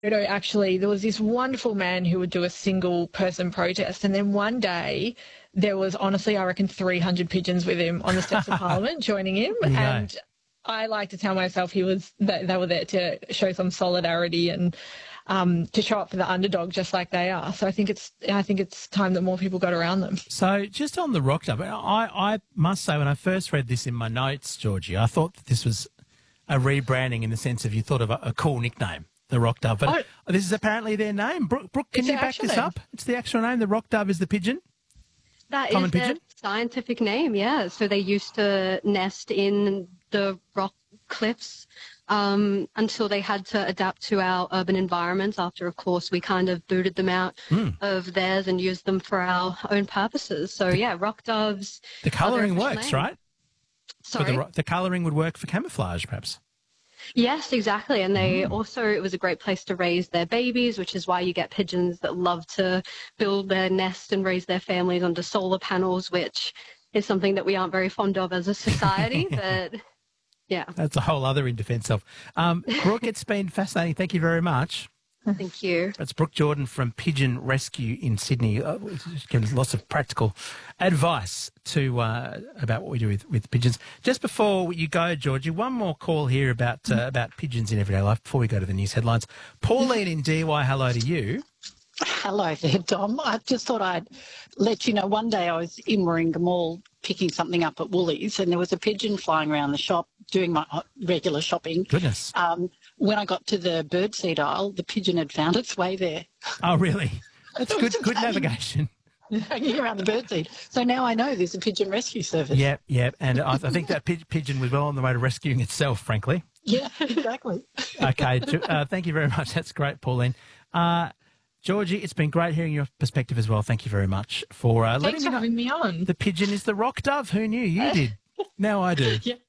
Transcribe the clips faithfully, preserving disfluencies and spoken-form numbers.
You know, actually, there was this wonderful man who would do a single person protest, and then one day there was, honestly, I reckon three hundred pigeons with him on the steps of Parliament joining him. You know. And I like to tell myself he was that they were there to show some solidarity and um, to show up for the underdog, just like they are. So I think it's I think it's time that more people got around them. So just on the Rock Dove, I, I must say when I first read this in my notes, Georgie, I thought that this was a rebranding in the sense of you thought of a, a cool nickname, the Rock Dove. But oh, this is apparently their name. Brooke, Brooke can you back this name. up? It's the actual name. The Rock Dove is the pigeon? That Common is pigeon? their scientific name, yeah. So they used to nest in the rock cliffs um, until they had to adapt to our urban environments after, of course, we kind of booted them out mm. of theirs and used them for our own purposes. So, yeah, rock doves. The colouring works, name. right? Sorry? The, the colouring would work for camouflage, perhaps. Yes, exactly. And they mm. also, it was a great place to raise their babies, which is why you get pigeons that love to build their nest and raise their families under solar panels, which is something that we aren't very fond of as a society. But, yeah. That's a whole other in defence of. Um, Brooke, it's been fascinating. Thank you very much. Thank you. That's Brooke Jordan from Pigeon Rescue in Sydney. Uh, gives lots of practical advice to uh, about what we do with, with pigeons. Just before you go, Georgie, one more call here about uh, about pigeons in everyday life before we go to the news headlines. Pauline in D Y, hello to you. Hello there, Dom. I just thought I'd let you know, one day I was in Warringah Mall picking something up at Woolies and there was a pigeon flying around the shop doing my regular shopping. Goodness. Um, when I got to the birdseed aisle, the pigeon had found its way there. Oh, really? That's good good navigation. Hanging around the birdseed. So now I know there's a pigeon rescue service. Yep, yep. And I, I think that pi- pigeon was well on the way to rescuing itself, frankly. Yeah, exactly. Okay. Uh, thank you very much. That's great, Pauline. Uh, Georgie, it's been great hearing your perspective as well. Thank you very much for uh, letting Thanks me for know. having me on. The pigeon is the rock dove. Who knew? You did. Now I do. Yeah.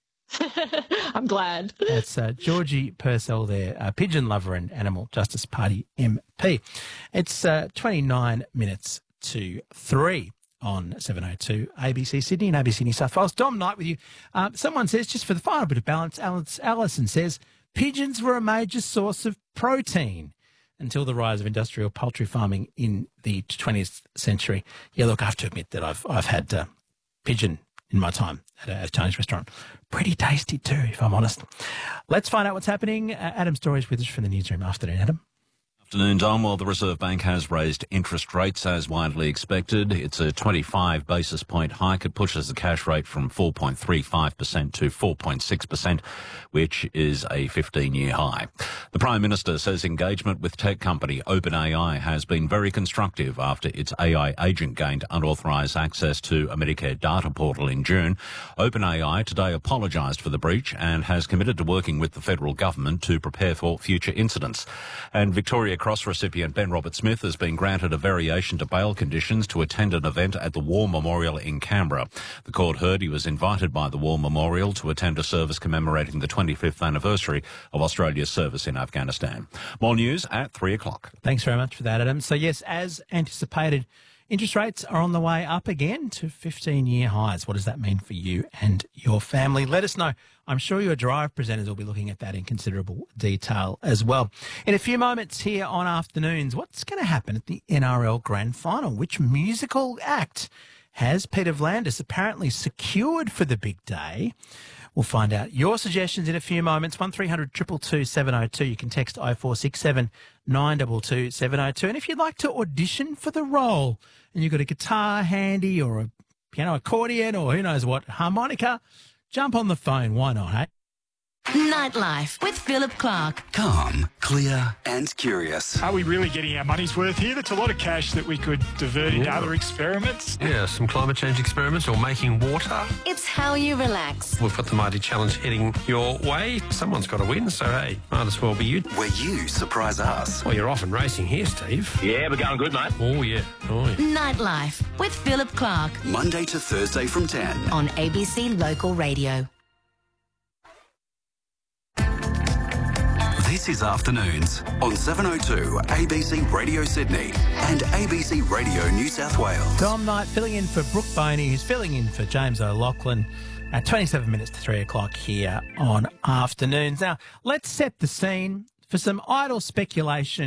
I'm glad. That's uh, Georgie Purcell there, uh, pigeon lover and Animal Justice Party M P. It's uh, twenty-nine minutes to three on seven oh two A B C Sydney and A B C New South Wales. Dom Knight with you. Uh, someone says, just for the final bit of balance, Alice, Alison says, pigeons were a major source of protein until the rise of industrial poultry farming in the twentieth century. Yeah, look, I have to admit that I've I've had uh, pigeon in my time at a, at a Chinese restaurant. Pretty tasty too, if I'm honest. Let's find out what's happening. Uh, Adam Story's with us from the newsroom. Afternoon, Adam. Afternoon, Dom. Well, the Reserve Bank has raised interest rates as widely expected. It's a twenty-five basis point hike. It pushes the cash rate from four point three five percent to four point six percent, which is a fifteen-year high. The Prime Minister says engagement with tech company OpenAI has been very constructive after its A I agent gained unauthorised access to a Medicare data portal in June. OpenAI today apologised for the breach and has committed to working with the federal government to prepare for future incidents. And Victoria Cross recipient Ben Robert-Smith has been granted a variation to bail conditions to attend an event at the War Memorial in Canberra. The court heard he was invited by the War Memorial to attend a service commemorating the twenty-fifth anniversary of Australia's service in Afghanistan. More news at three o'clock. Thanks very much for that, Adam. So, yes, as anticipated, interest rates are on the way up again to fifteen-year highs. What does that mean for you and your family? Let us know. I'm sure your Drive presenters will be looking at that in considerable detail as well. In a few moments here on Afternoons, what's going to happen at the N R L Grand Final? Which musical act has Peter V'landys apparently secured for the big day? We'll find out your suggestions in a few moments. one three hundred two two two seven oh two. You can text oh four six seven nine two two seven oh two. And if you'd like to audition for the role and you've got a guitar handy or a piano accordion or who knows what, harmonica, jump on the phone. Why not, hey? Nightlife with Philip Clark. Calm, clear and curious. Are we really getting our money's worth here? That's a lot of cash that we could divert into Yeah. other experiments. Yeah, some climate change experiments or making water. It's how you relax. We've got the mighty challenge heading your way. Someone's got to win, so hey, might as well be you. Where you surprise us. Well, you're off and racing here, Steve. Yeah, we're going good, mate. Oh, yeah. Oh, yeah. Nightlife with Philip Clark Monday to Thursday from ten. on A B C Local Radio. This is Afternoons on seven oh two A B C Radio Sydney and A B C Radio New South Wales. Dom Knight filling in for Brooke Boney, who's filling in for James O'Loughlin at twenty-seven minutes to three o'clock here on Afternoons. Now, let's set the scene for some idle speculation